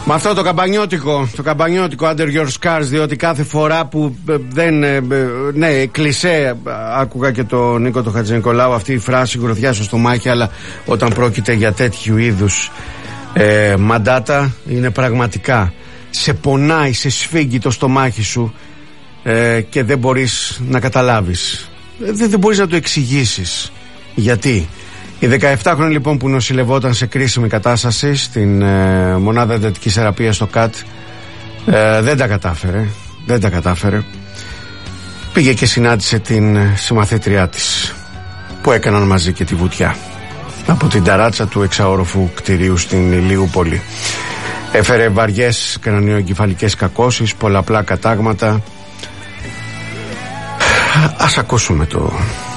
Με αυτό το καμπανιώτικο Under Your Scars, διότι κάθε φορά που ναι, κλισέ, άκουγα και τον Νίκο τον Χατζηνικολάου αυτή η φράση γροθιά στο στομάχι, αλλά όταν πρόκειται για τέτοιου είδους μαντάτα είναι πραγματικά σε πονάει, σε σφίγγει το στομάχι σου και δεν μπορείς να καταλάβεις, δεν μπορείς να το εξηγήσεις γιατί. Η 17χρονη λοιπόν που νοσηλευόταν σε κρίσιμη κατάσταση στην μονάδα εντατικής θεραπείας στο ΚΑΤ δεν τα κατάφερε. Πήγε και συνάντησε την συμμαθήτριά της που έκαναν μαζί και τη βουτιά από την ταράτσα του εξαόροφου κτηρίου στην Ηλιούπολη. Έφερε βαριές κρανιοεγκεφαλικές κακώσεις, πολλαπλά κατάγματα. Ας ακούσουμε το